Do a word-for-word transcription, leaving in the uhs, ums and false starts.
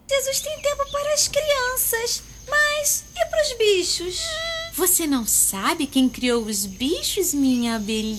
Jesus tem tempo para as crianças, mas e para os bichos? Você não sabe quem criou os bichos, minha abelhinha?